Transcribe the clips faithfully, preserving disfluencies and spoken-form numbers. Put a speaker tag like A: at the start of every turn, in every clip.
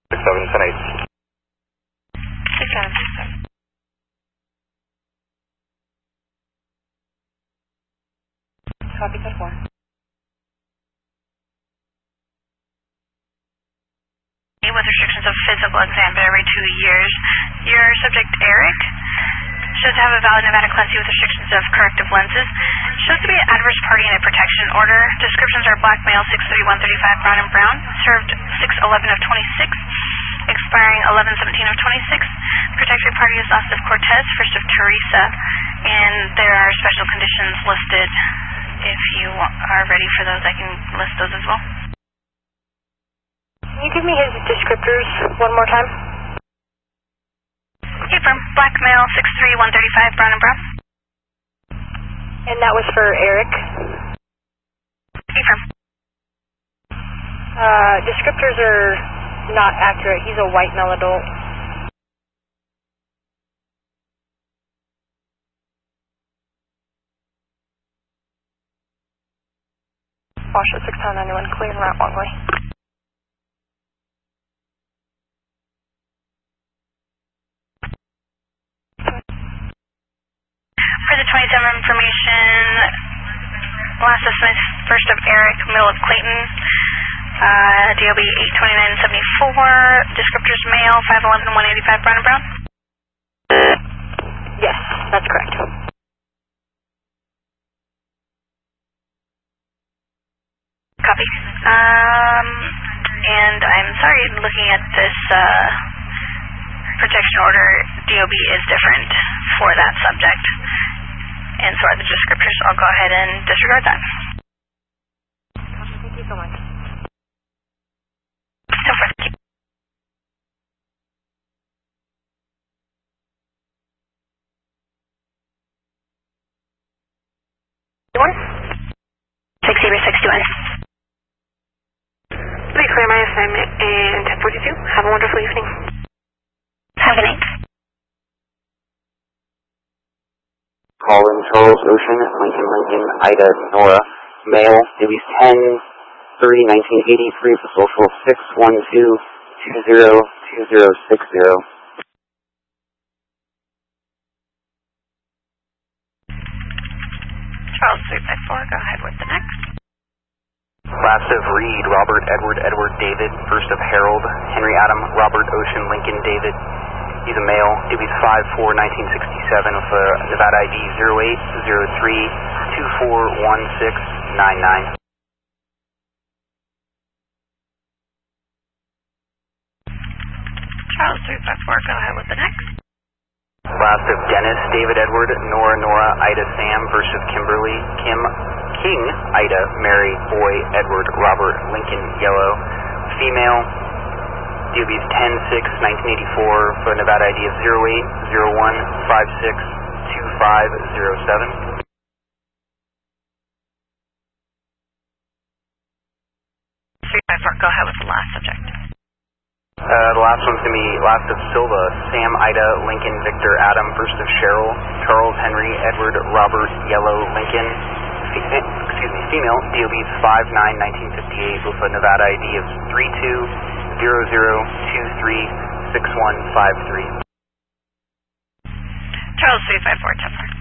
A: six seven, ten eight.
B: six seven, six seven. Copy, code four.
C: With restrictions of physical exam every two years. Your subject, Eric, shows to have a valid Nevada Class C with restrictions of corrective lenses. Shows to be an adverse party in a protection order. Descriptions are black male, six three, one thirty-five, brown and brown. Served six eleven of twenty-six, expiring eleven seventeen of twenty-six. Protected party is last of Cortez, first of Teresa. And there are special conditions listed. If you are ready for those, I can list those as well.
B: Can you give me his descriptors one more time?
C: Okay, from black male, six three, one thirty-five, brown and brown.
B: And that was for Eric?
C: Okay, from.
B: Uh, descriptors are not accurate. He's a white male adult. Washer six nine nine one, clear and route one way.
C: For the twenty-seven information, last estimate, first of Eric, middle of Clayton, uh, D O B eight twenty-nine seventy-four, descriptors male, five eleven, one eighty-five, brown and brown?
B: Yes, that's correct.
C: Copy. Um, and I'm sorry, looking at this uh, protection order, D O B is different for that subject. And so are the descriptors. I'll go ahead and disregard that.
B: Thank you so much.
C: So far, keep. One? six zero six two one.
D: Please clear my assignment and ten forty-two. Have a wonderful evening.
C: Have a good night.
A: Colin Charles Ocean, Lincoln Lincoln, Ida Nora, male, Dewey's ten three nineteen eighty-three for social six one two two zero two zero six zero.
C: Charles three five four, go ahead with the next.
A: Last of Reed, Robert Edward Edward David, first of Harold, Henry Adam, Robert Ocean Lincoln David. He's a male, Dewey's five four nineteen sixty-seven with a Nevada I D zero eight zero three two four one six nine nine.
C: Charles three five four, go ahead with the next.
A: Last of Dennis, David Edward, Nora Nora, Ida Sam, first of Kimberly, Kim King, Ida, Mary, Boy, Edward, Robert, Lincoln, Yellow. Female, D O B's ten six nineteen eighty-four for a Nevada I D of zero eight zero one five six two five zero seven.
C: three five four, go ahead with the last subject.
A: Uh, the last one's going to be last of Silva, Sam, Ida, Lincoln, Victor, Adam, first of Cheryl, Charles, Henry, Edward, Robert, Yellow, Lincoln. Fe excuse me, female, D O B's five nine nineteen fifty-eight with a Nevada I D of three two zero zero two three six one five three.
C: Charles three five four, ten four.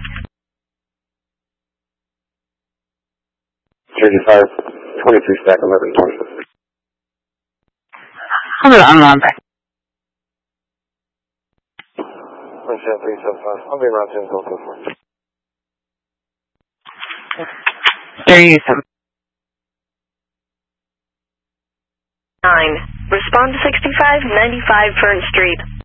A: thirty-five twenty-three stack eleven twenty.
E: Hold on, I'm back.
A: one seven three seven five. I'll be around soon. Go for it.
E: thirty-seven.
D: Nine. Respond to sixty-five ninety-five Fern Street.